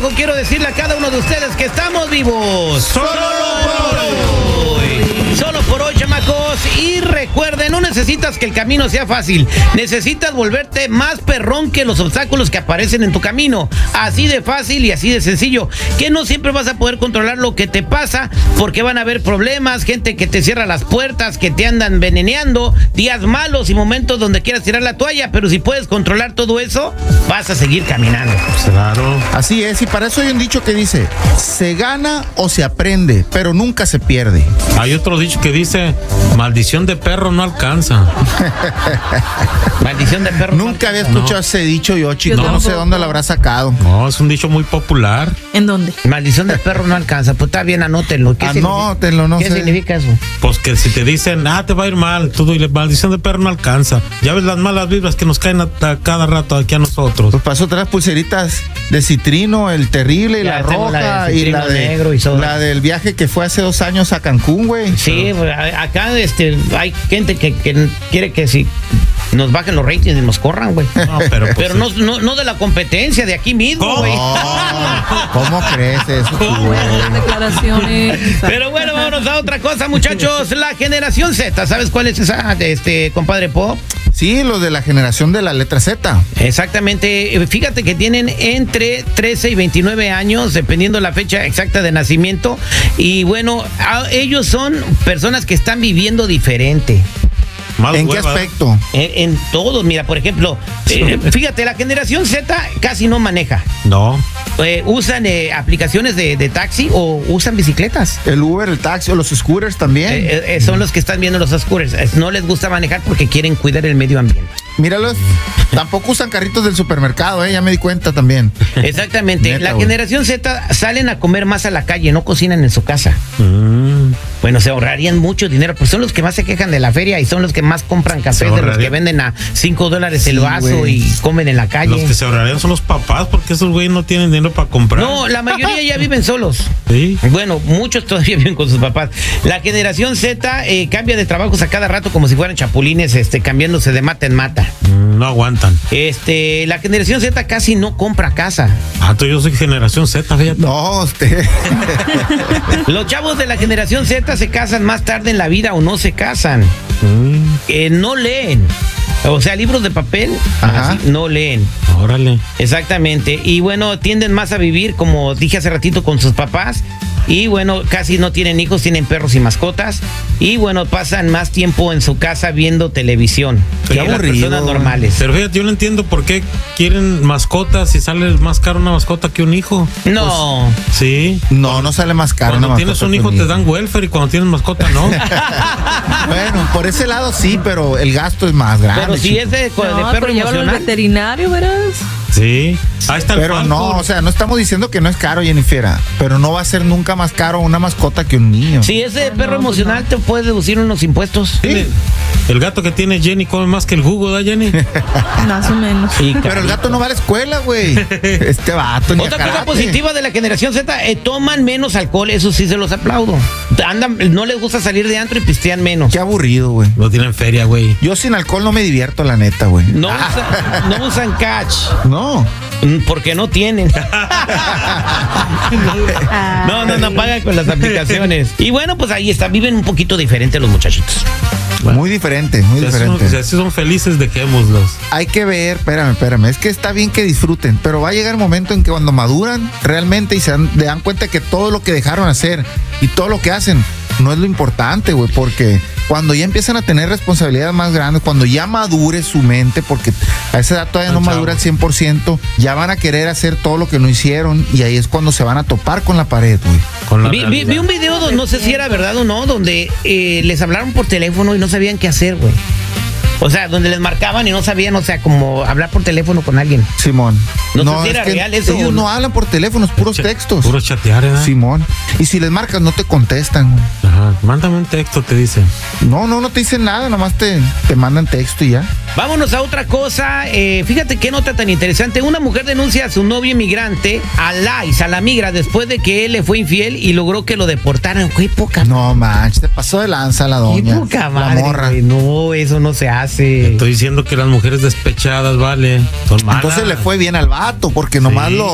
trabajo, quiero decirle a cada uno de ustedes que estamos vivos. Solo por hoy. Solo por hoy, chamacos. Y recuerden, no necesitas que el camino sea fácil. Necesitas volverte más perrón que los obstáculos que aparecen en tu camino. Así de fácil y así de sencillo. Que no siempre vas a poder controlar lo que te pasa, porque van a haber problemas, gente que te cierra las puertas, que te andan veneneando, días malos y momentos donde quieras tirar la toalla. Pero si puedes controlar todo eso, vas a seguir caminando. Claro. Así es, y para eso hay un dicho que dice: se gana o se aprende, pero nunca se pierde. Hay otro dicho que dice: maldición de perro no alcanza. Maldición de perro. Nunca había escuchado ese dicho yo, chico. Yo No sé tampoco. dónde lo habrá sacado. No, es un dicho muy popular. ¿En dónde? Maldición de perro no alcanza. Pues está bien, anótenlo. Anótenlo, no ¿Qué sé. significa eso? Pues que si te dicen, te va a ir mal, tú dile, maldición de perro no alcanza. Ya ves las malas vibras que nos caen a cada rato aquí a nosotros. Pues pasó otras pulseritas de citrino, el terrible y Ya la tengo roja, la de y citrino la de negro y soda. la del viaje que fue hace 2 años a Cancún, güey. Sí, pues, acá hay gente que quiere que si nos bajen los ratings y nos corran, güey. No, pero pues, Pero no de la competencia, de aquí mismo, ¿Cómo? güey. ¿Cómo crees eso, tú, güey? Buenas declaraciones. Pero bueno, vámonos a otra cosa, muchachos. La generación Z, ¿sabes cuál es esa, compadre Pop? Sí, los de la generación de la letra Z. Exactamente, fíjate que tienen entre 13 y 29 años, dependiendo la fecha exacta de nacimiento. Y bueno, ellos son personas que están viviendo diferente. más ¿En qué hueva. aspecto? En todo, mira, por ejemplo, fíjate, la generación Z casi no maneja. No. Usan aplicaciones de taxi o usan bicicletas. El Uber, el taxi o los scooters también. Son los que están viendo los scooters. No les gusta manejar porque quieren cuidar el medio ambiente. Míralos. Tampoco usan carritos del supermercado, ya me di cuenta también. Exactamente. Neta, La güey. generación Z salen a comer más a la calle, no cocinan en su casa. Bueno, se ahorrarían mucho dinero, pues son los que más se quejan de la feria y son los que más compran café, de los que ahorrarían. venden a $5 el Sí, vaso güey. y comen en la calle. Los que se ahorrarían son los papás, porque esos güeyes no tienen dinero para comprar. No, la mayoría ya viven solos. Sí. Bueno, muchos todavía viven con sus papás. La generación Z cambia de trabajos a cada rato como si fueran chapulines, cambiándose de mata en mata. No aguantan. La generación Z casi no compra casa. Yo soy generación Z, fíjate. No, usted. Los chavos de la generación Z se casan más tarde en la vida o no se casan. No leen. O sea, libros de papel, Ajá. así, no leen. Órale. Exactamente. Y bueno, tienden más a vivir, como dije hace ratito, con sus papás. Y bueno, casi no tienen hijos, tienen perros y mascotas. Y bueno, pasan más tiempo en su casa viendo televisión que Qué las aburrido. personas normales. Pero fíjate, yo no entiendo por qué quieren mascotas y sale más caro una mascota que un hijo. No. Sí. No sale más caro. Cuando una tienes mascota un que hijo te dan welfare y cuando tienes mascota no. Bueno, por ese lado sí, pero el gasto es más grande. Pero si chico. es de No, perro pero llévalo al emocional. veterinario, verás. Sí. Ahí está el Pero Falcon. no, o sea, no estamos diciendo que no es caro, Jennifer, pero no va a ser nunca más caro una mascota que un niño. Si es de perro emocional, te puedes deducir unos impuestos. Tiene- El gato que tiene Jenny come más que el jugo, ¿da, Jenny? Más o menos. Sí, Pero el gato no va a la escuela, güey. Este vato, ni a Otra cosa karate. positiva de la generación Z, toman menos alcohol, eso sí se los aplaudo. No les gusta salir de antro y pistean menos. Qué aburrido, güey. No tienen feria, güey. Yo sin alcohol no me divierto, la neta, güey. No usan catch, No. porque no tienen. No pagan con las aplicaciones. Y bueno, pues ahí está, viven un poquito diferente los muchachitos. Muy diferente, muy Si diferente. así son felices, dejémoslos. Hay que ver, espérame. Es que está bien que disfruten, pero va a llegar el momento en que cuando maduran realmente y se dan cuenta que todo lo que dejaron hacer y todo lo que hacen no es lo importante, güey, porque cuando ya empiezan a tener responsabilidades más grandes, cuando ya madure su mente, porque a esa edad todavía no Chavo. madura al 100%, ya van a querer hacer todo lo que no hicieron y ahí es cuando se van a topar con la pared, güey. Con la Vi realidad. un video, no sé si era verdad o no, donde les hablaron por teléfono y no sabían qué hacer, güey. O sea, donde les marcaban y no sabían, o sea, como hablar por teléfono con alguien. Simón. No sé si era es que real eso ellos o no. no hablan por teléfonos, puros textos. Puro chatear, ¿eh? Simón. Y si les marcas, no te contestan, güey. Ajá. Mándame un texto, te dicen. No te dicen nada, nomás te mandan texto y ya. Vámonos a otra cosa. Fíjate qué nota tan interesante. Una mujer denuncia a su novio inmigrante, a ICE, a la migra, después de que él le fue infiel y logró que lo deportaran. Qué poca, No manches, te pasó de lanza la qué doña. poca la madre, morra. güey. No, eso no se hace. Estoy diciendo que las mujeres despechadas, vale, son malas. Entonces le fue bien al vato, porque nomás Sí.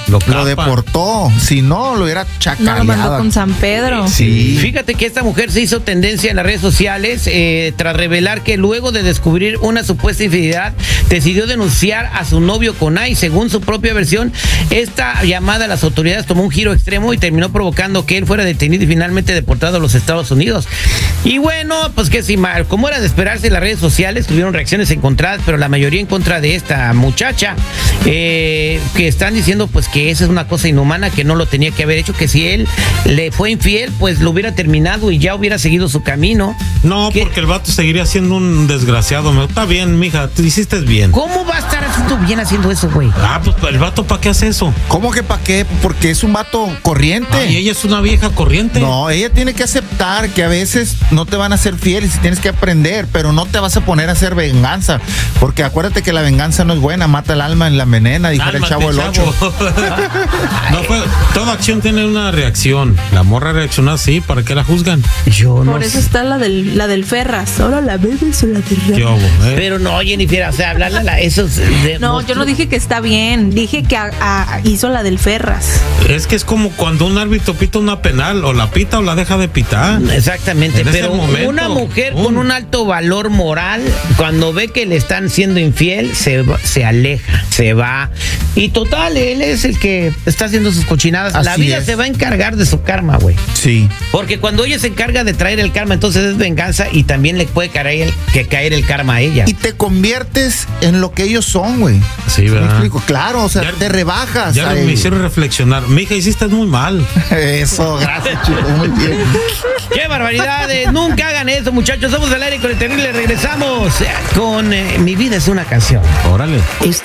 lo capa. deportó. Si no, lo hubiera No, lo chacaleado. mandó con San Pedro. Sí. Fíjate que esta mujer se hizo tendencia en las redes sociales tras revelar que luego de descubrir una supuesta infidelidad, decidió denunciar a su novio Conay. Según su propia versión, esta llamada a las autoridades tomó un giro extremo y terminó provocando que él fuera detenido y finalmente deportado a los Estados Unidos. Y bueno, pues que sí, como era de esperarse, en las redes sociales tuvieron reacciones encontradas, pero la mayoría en contra de esta muchacha, que están diciendo pues que esa es una cosa inhumana, que no lo tenía que haber hecho, que si él le fue infiel, pues lo hubiera terminado y ya hubiera seguido su camino. No, ¿Qué? porque el vato seguiría siendo un desgraciado. Está bien, mija, te hiciste bien. ¿Cómo va a estar haciendo bien haciendo eso, güey? Ah, pues el vato, ¿para qué hace eso? ¿Cómo que para qué? Porque es un vato corriente. Y ella es una vieja corriente. No, ella tiene que aceptar que a veces no te van a ser fieles y tienes que aprender, pero no te vas a poner a hacer venganza, porque acuérdate que la venganza no es buena, mata el alma en la envenena, dijera el Chavo del 8. No, toda acción tiene una reacción. La morra reaccionó así, ¿para qué la juzgan? Yo no Por eso sé. está la del Ferras. ¿Ahora la bebes o la ¿Qué derramas? hubo, Pero no, Jennifer, o sea, hablarle a la... Eso es de No, yo no dije que está bien. Dije que hizo la del Ferras. Es que es como cuando un árbitro pita una penal, o la pita o la deja de pitar. Exactamente, En ese pero momento, una mujer con un alto valor moral, cuando ve que le están siendo infiel, se aleja, se va. Y total, él es el que está haciendo sus cochinadas. La Así vida es. se va a encargar de su karma, güey. Sí. Porque cuando ella se encarga de traer el karma, entonces es venganza y también le puede caer el karma a ella. Y te conviertes en lo que ellos son, güey. Sí, ¿Me ¿verdad? explico? Claro, o sea, Ya- te rebajas. Ya a me ellos. hicieron reflexionar. Mija, hiciste muy mal. Eso, gracias, chico, muy bien. ¡Qué barbaridades! Nunca hagan eso, muchachos. Somos al aire con el terrible. Regresamos con Mi vida es una canción. Órale. Esta